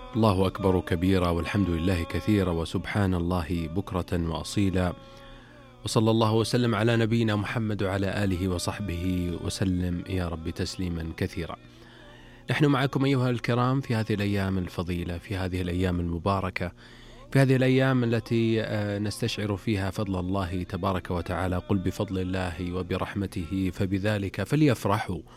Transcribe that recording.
الله أكبر كبيرا والحمد لله كثيرا وسبحان الله بكرة وأصيلا، وصلى الله وسلم على نبينا محمد وعلى آله وصحبه وسلم يا رب تسليما كثيرا. نحن معكم أيها الكرام في هذه الأيام الفضيلة، في هذه الأيام المباركة، في هذه الأيام التي نستشعر فيها فضل الله تبارك وتعالى. قل بفضل الله وبرحمته فبذلك فليفرحوا